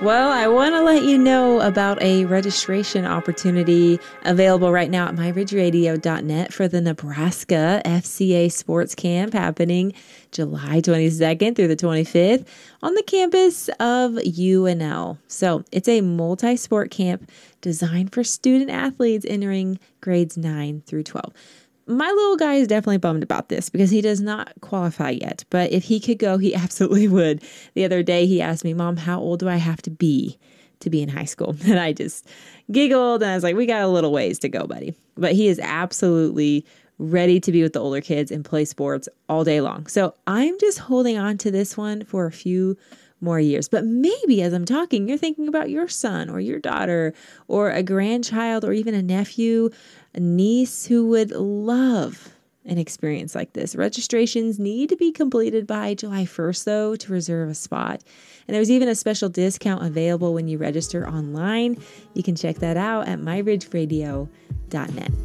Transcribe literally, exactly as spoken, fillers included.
Well, I want to let you know about a registration opportunity available right now at my ridge radio dot net for the Nebraska F C A Sports Camp happening July twenty-second through the twenty-fifth on the campus of U N L. So it's a multi-sport camp designed for student athletes entering grades nine through twelve. My little guy is definitely bummed about this because he does not qualify yet. But if he could go, he absolutely would. The other day, he asked me, Mom, how old do I have to be to be in high school? And I just giggled and I was like, we got a little ways to go, buddy. But he is absolutely ready to be with the older kids and play sports all day long. So I'm just holding on to this one for a few more years. But maybe as I'm talking, you're thinking about your son or your daughter or a grandchild or even a nephew, a niece who would love an experience like this. Registrations need to be completed by July first, though, to reserve a spot. And there's even a special discount available when you register online. You can check that out at my ridge radio dot net.